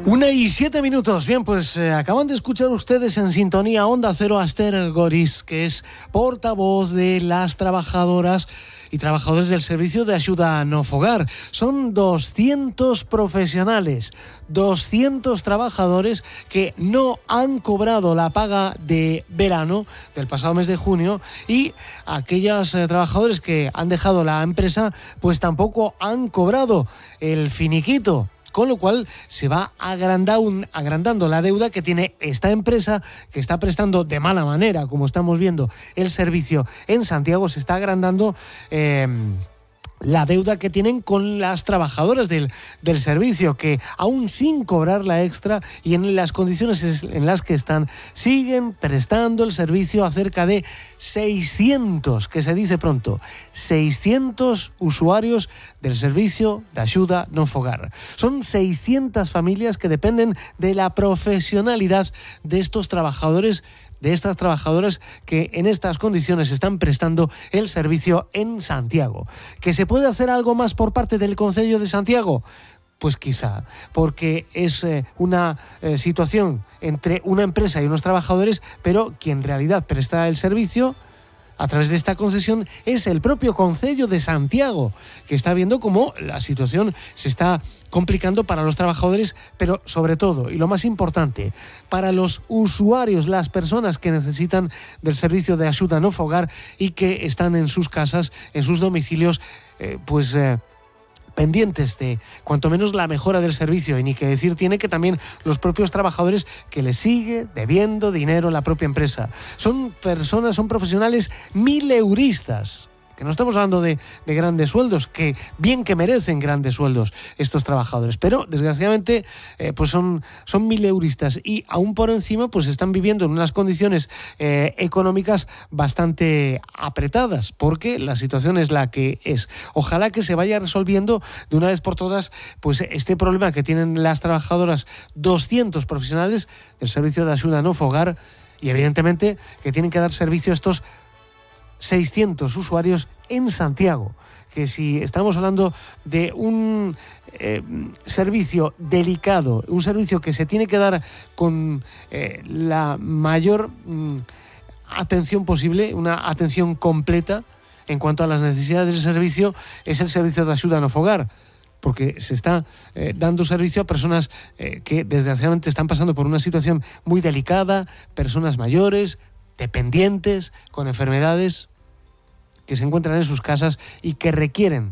1:07. Bien, pues acaban de escuchar ustedes en sintonía Onda Cero a Esther Goris, que es portavoz de las trabajadoras y trabajadores del Servicio de Axuda no Fogar. Son 200 profesionales, 200 trabajadores que no han cobrado la paga de verano del pasado mes de junio, y aquellos trabajadores que han dejado la empresa pues tampoco han cobrado el finiquito. Con lo cual se va agrandando la deuda que tiene esta empresa, que está prestando de mala manera, como estamos viendo, el servicio en Santiago. Se está agrandando la deuda que tienen con las trabajadoras del servicio, que aún sin cobrar la extra y en las condiciones en las que están, siguen prestando el servicio a cerca de 600, que se dice pronto, 600 usuarios del Servicio de Axuda no Fogar. Son 600 familias que dependen de la profesionalidad de estos trabajadores, de estas trabajadoras que en estas condiciones están prestando el servicio en Santiago. ¿Que se puede hacer algo más por parte del Concello de Santiago? Pues quizá, porque es una situación entre una empresa y unos trabajadores, pero quien en realidad presta el servicio a través de esta concesión es el propio Concello de Santiago, que está viendo cómo la situación se está complicando para los trabajadores, pero sobre todo, y lo más importante, para los usuarios, las personas que necesitan del Servicio de Axuda no Fogar y que están en sus casas, en sus domicilios, pendientes de cuanto menos la mejora del servicio. Y ni que decir tiene que también los propios trabajadores, que les sigue debiendo dinero la propia empresa. Son personas, son profesionales mileuristas, que no estamos hablando de grandes sueldos, que bien que merecen grandes sueldos estos trabajadores, pero desgraciadamente pues son mileuristas, y aún por encima pues están viviendo en unas condiciones económicas bastante apretadas, porque la situación es la que es. Ojalá que se vaya resolviendo de una vez por todas pues este problema que tienen las trabajadoras, 200 profesionales del Servicio de Axuda no Fogar, y evidentemente que tienen que dar servicio a estos 600 usuarios en Santiago, que si estamos hablando de un servicio delicado, un servicio que se tiene que dar con la mayor atención posible, una atención completa en cuanto a las necesidades del servicio, es el Servicio de Axuda no Fogar, porque se está dando servicio a personas que desgraciadamente están pasando por una situación muy delicada, personas mayores, dependientes, con enfermedades, que se encuentran en sus casas y que requieren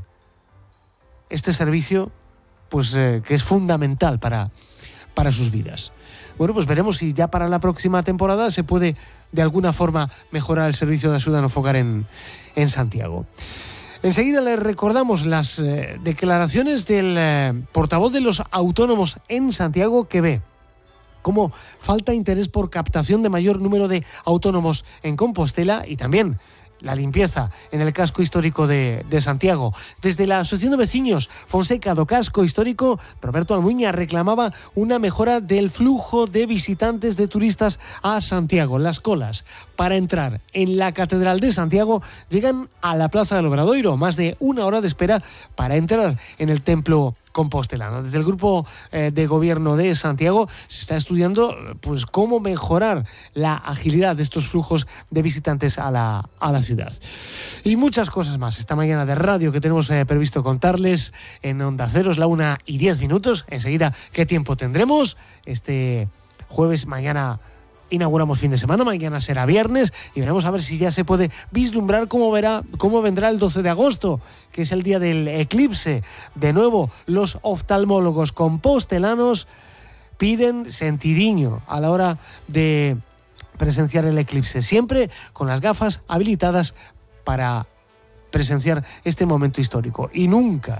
este servicio, pues que es fundamental para sus vidas. Bueno, pues veremos si ya para la próxima temporada se puede de alguna forma mejorar el Servicio de Axuda no Fogar en Santiago. Enseguida les recordamos las declaraciones del portavoz de los autónomos en Santiago, que ve cómo falta interés por captación de mayor número de autónomos en Compostela, y también la limpieza en el casco histórico de Santiago. Desde la Asociación de Vecinos Fonseca do Casco Histórico, Roberto Almuña reclamaba una mejora del flujo de visitantes, de turistas a Santiago. Las colas para entrar en la Catedral de Santiago llegan a la Plaza del Obradoiro, más de una hora de espera para entrar en el templo compostelano. Desde el grupo de gobierno de Santiago se está estudiando pues cómo mejorar la agilidad de estos flujos de visitantes a la ciudad. Y muchas cosas más esta mañana de radio que tenemos previsto contarles en Onda Cero. Es la 1:10. Enseguida, ¿qué tiempo tendremos? Este jueves, mañana inauguramos fin de semana, mañana será viernes, y veremos a ver si ya se puede vislumbrar cómo vendrá el 12 de agosto, que es el día del eclipse. De nuevo, los oftalmólogos compostelanos piden sentidiño a la hora de presenciar el eclipse, siempre con las gafas habilitadas para presenciar este momento histórico, y nunca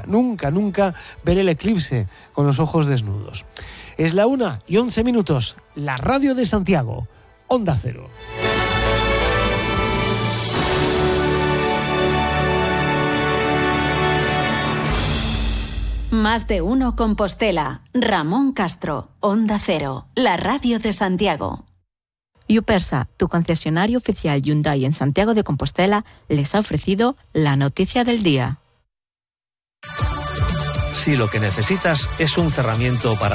ver el eclipse con los ojos desnudos. Es la 1:11, la radio de Santiago, Onda Cero. Más de uno Compostela. Ramón Castro, Onda Cero, la radio de Santiago. Yupersa, tu concesionario oficial Hyundai en Santiago de Compostela, les ha ofrecido la noticia del día. Si lo que necesitas es un cerramiento para